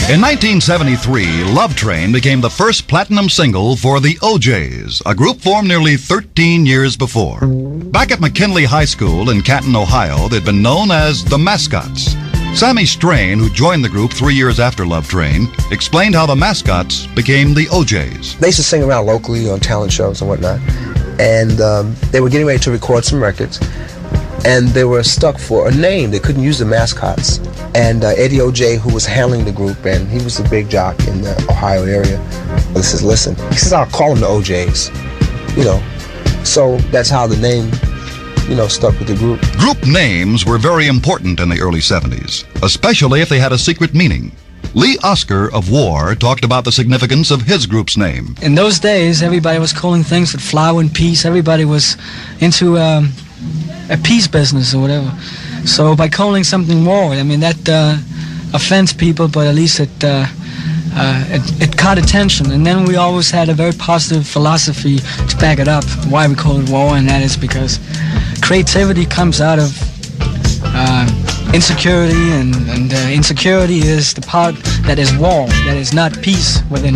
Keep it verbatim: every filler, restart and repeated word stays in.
In nineteen seventy-three, Love Train became the first platinum single for the O Js, a group formed nearly thirteen years before. Back at McKinley High School in Canton, Ohio, they'd been known as the Mascots. Sammy Strain, who joined the group three years after Love Train, explained how the Mascots became the O Js. They used to sing around locally on talent shows and whatnot, and um, they were getting ready to record some records, and they were stuck for a name. They couldn't use the Mascots. And uh, Eddie O J, who was handling the group, and he was a big jock in the Ohio area, he says, listen, he says, I'll call them the O Js, you know. So that's how the name, you know, stuck with the group. Group names were very important in the early seventies, especially if they had a secret meaning. Lee Oskar of War talked about the significance of his group's name. In those days, everybody was calling things with flower and peace. Everybody was into um, a peace business or whatever. So by calling something war, I mean, that uh, offends people, but at least it, uh, uh, it it caught attention. And then we always had a very positive philosophy to back it up, why we call it war, and that is because creativity comes out of uh, insecurity, and, and uh, insecurity is the part that is war, that is not peace within